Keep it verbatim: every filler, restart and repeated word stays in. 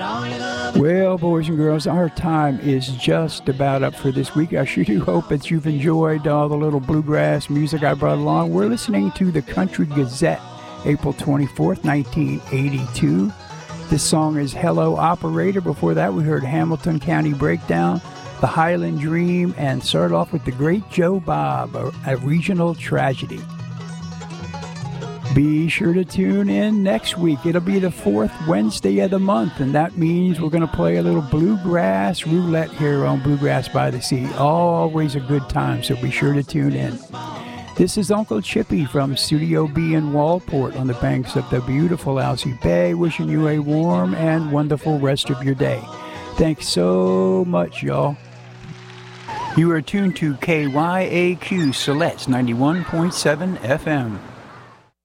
Well, boys and girls, our time is just about up for this week. I sure do hope that you've enjoyed all the little bluegrass music I brought along. We're listening to the Country Gazette, April twenty-fourth, nineteen eighty-two. This song is Hello Operator. Before that, we heard Hamilton County Breakdown, The Highland Dream, and started off with The Great Joe Bob, a, a regional tragedy. Be sure to tune in next week. It'll be the fourth Wednesday of the month, and that means we're going to play a little bluegrass roulette here on Bluegrass by the Sea. Always a good time, so be sure to tune in. This is Uncle Chippy from Studio B in Walport on the banks of the beautiful Alsea Bay, wishing you a warm and wonderful rest of your day. Thanks so much, y'all. You are tuned to K Y A Q Siletz ninety-one point seven F M.